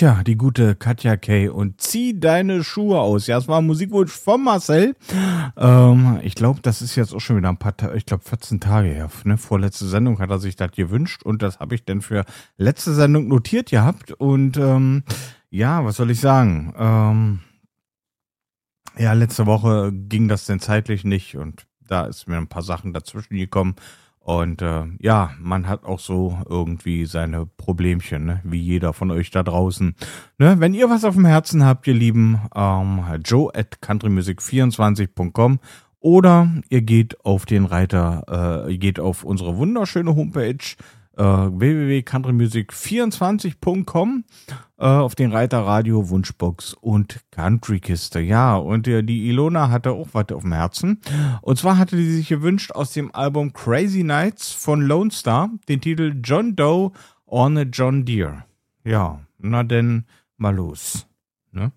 Tja, die gute Katja K. und zieh deine Schuhe aus. Ja, es war Musikwunsch von Marcel. Ich glaube, das ist jetzt auch schon wieder ein paar Tage, ich glaube 14 Tage her. Ne? Vorletzte Sendung hat er sich das gewünscht und das habe ich dann für letzte Sendung notiert gehabt. Und ja, was soll ich sagen? Ja, letzte Woche ging das denn zeitlich nicht und da ist mir ein paar Sachen dazwischen gekommen. Und ja, man hat auch so irgendwie seine Problemchen, ne? Wie jeder von euch da draußen. Ne? Wenn ihr was auf dem Herzen habt, ihr Lieben, joe@countrymusic24.com oder ihr geht auf den Reiter, ihr geht auf unsere wunderschöne Homepage www.countrymusic24.com auf den Reiter Radio, Wunschbox und Countrykiste. Ja, und die Ilona hatte auch was auf dem Herzen. Und zwar hatte sie sich gewünscht aus dem Album Crazy Nights von Lone Star den Titel John Doe on a John Deere. Ja, na denn mal los.